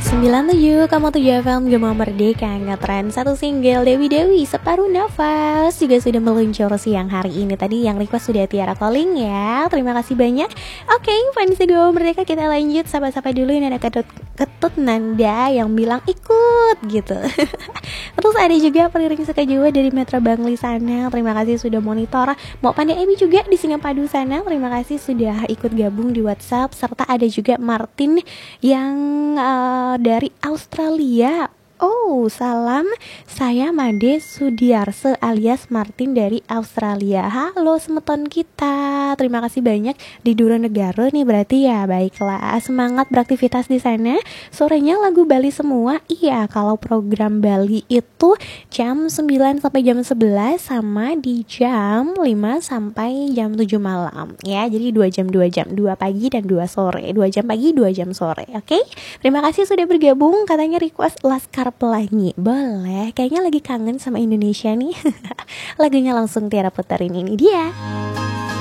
97,7 FM Gema Merdeka ngetren satu single Dewi Dewi Separuh Nafas juga sudah meluncur siang hari ini. Tadi yang request sudah Tiara Calling ya. Terima kasih banyak. Oke, fans Gema Merdeka, kita lanjut sapa-sapa dulu. Ini ada Ketut Nanda yang bilang ikut gitu. Terus ada juga Periring Sekajawa dari Metro Bangli sana. Terima kasih sudah monitor. Mau Pandai Ebi juga di Singapadu sana. Terima kasih sudah ikut gabung di WhatsApp. Serta ada juga Martin yang dari Australia. Oh, salam. Saya Made Sudiarse alias Martin dari Australia. Halo semeton kita. Terima kasih banyak di Duranegara nih berarti ya. Baiklah, semangat beraktivitas di sana. Sorenya lagu Bali semua. Iya, kalau program Bali itu jam 9 sampai jam 11 sama di jam 5 sampai jam 7 malam. Ya, jadi 2 jam 2 pagi dan 2 sore. 2 jam pagi, 2 jam sore. Oke? Terima kasih sudah bergabung. Katanya request Laskar Pelangi. Boleh, kayaknya lagi kangen sama Indonesia nih. Lagunya langsung Tiara puterin, ini dia.